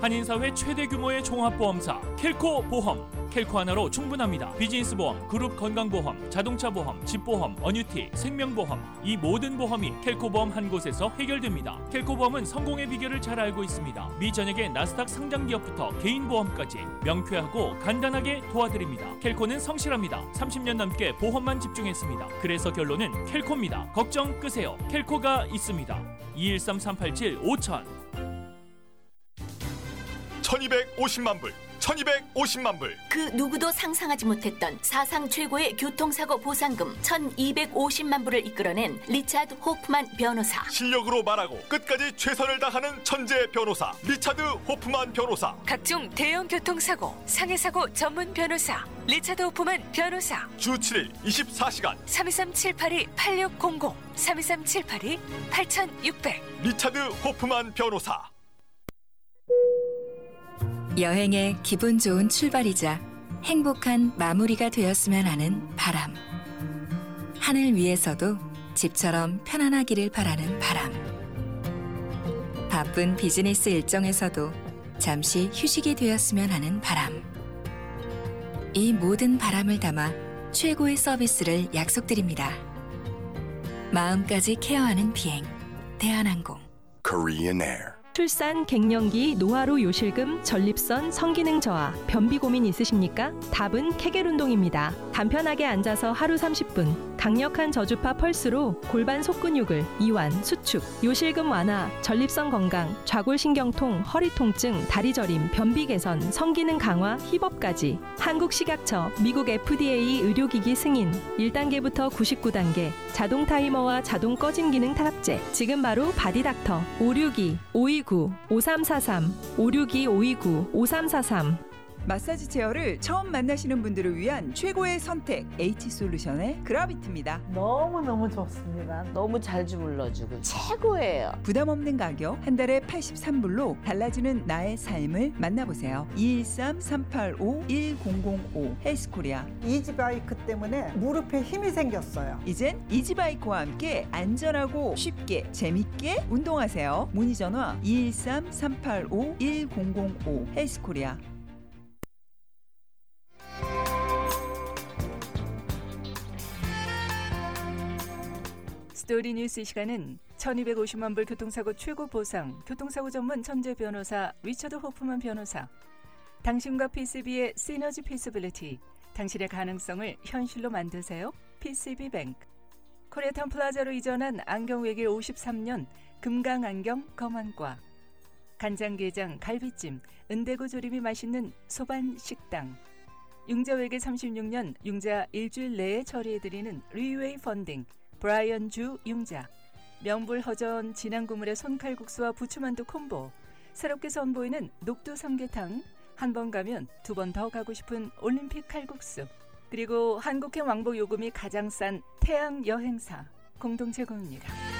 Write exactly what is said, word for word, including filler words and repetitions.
한인사회 최대 규모의 종합보험사 켈코 보험. 켈코 하나로 충분합니다. 비즈니스 보험, 그룹 건강보험, 자동차 보험, 집보험, 어뉴티, 생명보험, 이 모든 보험이 켈코 보험 한 곳에서 해결됩니다. 켈코 보험은 성공의 비결을 잘 알고 있습니다. 미 전역의 나스닥 상장 기업부터 개인 보험까지 명쾌하고 간단하게 도와드립니다. 켈코는 성실합니다. 삼십 년 넘게 보험만 집중했습니다. 그래서 결론은 켈코입니다. 걱정 끄세요. 켈코가 있습니다. 이일삼 삼팔칠 오천. 천이백오십만 불, 천이백오십만 불. 그 누구도 상상하지 못했던 사상 최고의 교통사고 보상금 천이백오십만 불을 이끌어낸 리차드 호프만 변호사. 실력으로 말하고 끝까지 최선을 다하는 천재 변호사 리차드 호프만 변호사. 각종 대형 교통사고, 상해사고 전문 변호사 리차드 호프만 변호사. 주 칠 일 이십사 시간 삼이삼 칠팔이 팔육공공, 삼이삼 칠팔이 팔육백. 리차드 호프만 변호사. 여행의 기분 좋은 출발이자 행복한 마무리가 되었으면 하는 바람. 하늘 위에서도 집처럼 편안하기를 바라는 바람. 바쁜 비즈니스 일정에서도 잠시 휴식이 되었으면 하는 바람. 이 모든 바람을 담아 최고의 서비스를 약속드립니다. 마음까지 케어하는 비행, 대한항공. Korean Air. 출산, 갱년기, 노화로 요실금, 전립선, 성기능 저하, 변비 고민 있으십니까? 답은 케겔 운동입니다. 간편하게 앉아서 하루 삼십 분, 강력한 저주파 펄스로 골반 속근육을 이완, 수축, 요실금 완화, 전립선 건강, 좌골신경통, 허리 통증, 다리 저림, 변비 개선, 성기능 강화, 힙업까지. 한국식약처, 미국 에프디에이 의료기기 승인, 일 단계부터 구십구 단계, 자동 타이머와 자동 꺼짐 기능 탑재. 지금 바로 바디닥터 오육이 오이구 오삼사삼 오육이 오이구 오삼사삼. 마사지 체어를 처음 만나시는 분들을 위한 최고의 선택 H솔루션의 그라비트입니다. 너무너무 좋습니다. 너무 잘 주물러주고 최고예요. 부담 없는 가격 한 달에 팔십삼 불로 달라지는 나의 삶을 만나보세요. 이일삼 삼팔오 일공공오 헬스코리아. 이지바이크 때문에 무릎에 힘이 생겼어요. 이젠 이지바이크와 함께 안전하고 쉽게 재밌게 운동하세요. 문의 전화 이일삼 삼팔오 일공공오 헬스코리아. 스토리 뉴스 이 시간은 천이백오십만 불 교통사고 최고 보상, 교통사고 전문 천재 변호사 리차드 호프만 변호사, 당신과 피씨비의 시너지 피서빌리티, 당신의 가능성을 현실로 만드세요. 피씨비뱅크. 코리아타운 플라자로 이전한 안경외길 오십삼 년 금강안경 검안과, 간장게장, 갈비찜, 은대구 조림이 맛있는 소반식당, 융자외길 삼십육 년 융자 일주일 내에 처리해드리는 리웨이 펀딩 브라이언 주 융자, 명불허전 진한국물의 손칼국수와 부추만두 콤보, 새롭게 선보이는 녹두 삼계탕, 한 번 가면 두 번 더 가고 싶은 올림픽 칼국수, 그리고 한국행 왕복 요금이 가장 싼 태양 여행사 공동 제공입니다.